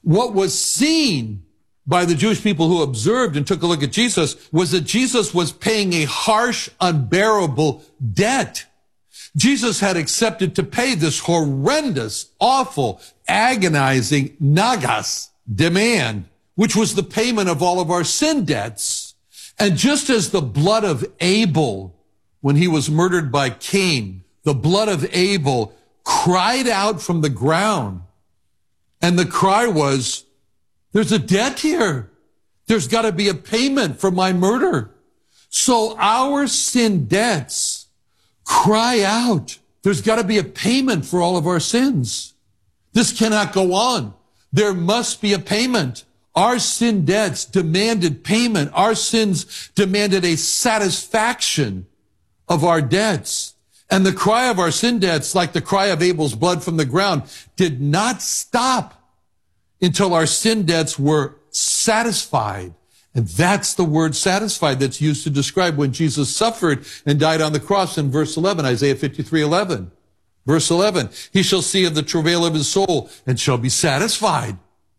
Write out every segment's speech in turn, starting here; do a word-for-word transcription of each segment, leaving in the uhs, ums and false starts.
What was seen by the Jewish people who observed and took a look at Jesus was that Jesus was paying a harsh, unbearable debt. Jesus had accepted to pay this horrendous, awful, agonizing nagas demand, which was the payment of all of our sin debts. And just as the blood of Abel, when he was murdered by Cain, the blood of Abel cried out from the ground, and the cry was, there's a debt here. There's got to be a payment for my murder. So our sin debts cry out. There's got to be a payment for all of our sins. This cannot go on. There must be a payment. Our sin debts demanded payment. Our sins demanded a satisfaction of our debts. And the cry of our sin debts, like the cry of Abel's blood from the ground, did not stop until our sin debts were satisfied. And that's the word satisfied that's used to describe when Jesus suffered and died on the cross in verse eleven, Isaiah fifty-three eleven. Verse eleven, he shall see of the travail of his soul and shall be satisfied.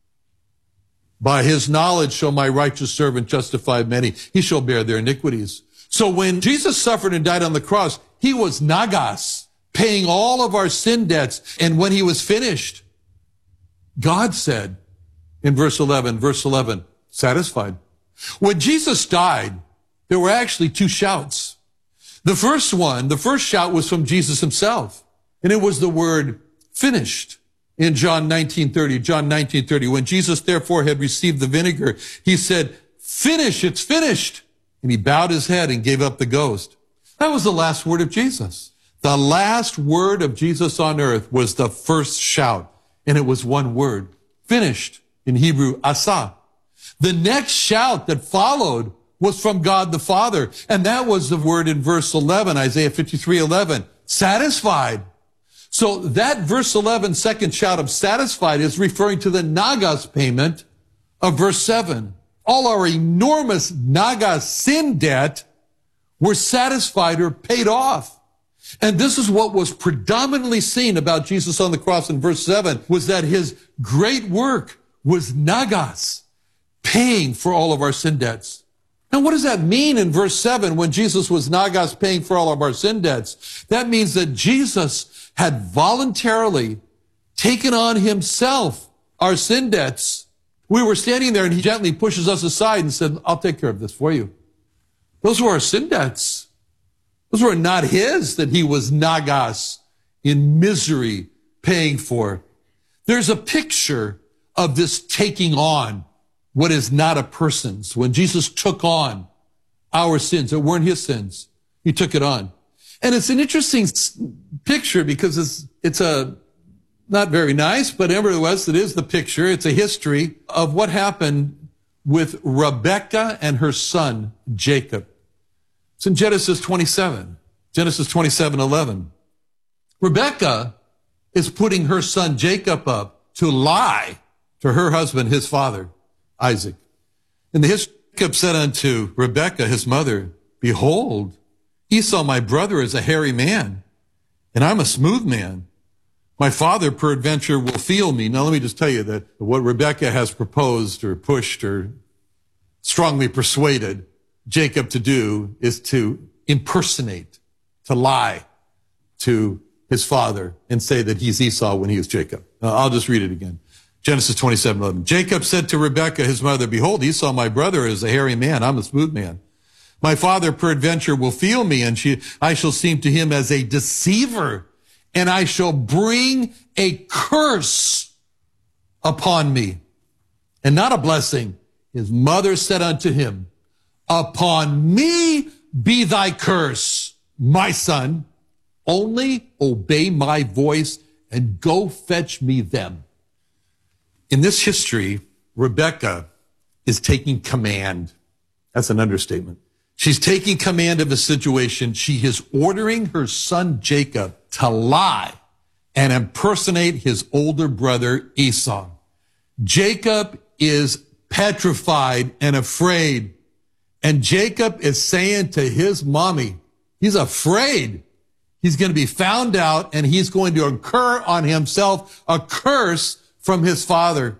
By his knowledge shall my righteous servant justify many. He shall bear their iniquities. So when Jesus suffered and died on the cross, he was nagas, paying all of our sin debts. And when he was finished, God said in verse eleven, verse eleven, satisfied. When Jesus died, there were actually two shouts. The first one, the first shout was from Jesus himself. And it was the word finished in John nineteen thirty. John nineteen thirty. When Jesus therefore had received the vinegar, he said, finish, it's finished. And he bowed his head and gave up the ghost. That was the last word of Jesus. The last word of Jesus on earth was the first shout. And it was one word, finished, in Hebrew, asa. The next shout that followed was from God the Father. And that was the word in verse eleven, Isaiah fifty-three eleven, satisfied. So that verse eleven second shout of satisfied is referring to the nagas payment of verse seven. All our enormous nagas sin debt were satisfied or paid off. And this is what was predominantly seen about Jesus on the cross in verse seven, was that his great work was nagas, paying for all of our sin debts. Now, what does that mean in verse seven when Jesus was nagas, paying for all of our sin debts? That means that Jesus had voluntarily taken on himself our sin debts. We were standing there and he gently pushes us aside and said, I'll take care of this for you. Those were our sin debts. Those were not his that he was nagas, in misery, paying for. There's a picture of this taking on what is not a person's. When Jesus took on our sins, that weren't his sins, he took it on. And it's an interesting picture because it's, it's a, not very nice, but nevertheless, it is the picture. It's a history of what happened with Rebekah and her son, Jacob. It's in Genesis twenty-seven, Genesis twenty-seven eleven. Rebekah is putting her son Jacob up to lie to her husband, his father, Isaac. And the history, Jacob said unto Rebekah, his mother, behold, Esau, my brother, is a hairy man, and I'm a smooth man. My father, peradventure, will feel me. Now, let me just tell you that what Rebekah has proposed or pushed or strongly persuaded Jacob to do is to impersonate, to lie to his father and say that he's Esau when he is Jacob. Uh, I'll just read it again. Genesis twenty-seven eleven. Jacob said to Rebekah, his mother, behold, Esau, my brother, is a hairy man. I'm a smooth man. My father, peradventure, will feel me, and she, I shall seem to him as a deceiver, and I shall bring a curse upon me, and not a blessing. His mother said unto him, upon me be thy curse, my son. Only obey my voice and go fetch me them. In this history, Rebekah is taking command. That's an understatement. She's taking command of the situation. She is ordering her son Jacob to lie and impersonate his older brother Esau. Jacob is petrified and afraid. And Jacob is saying to his mommy, he's afraid he's going to be found out and he's going to incur on himself a curse from his father.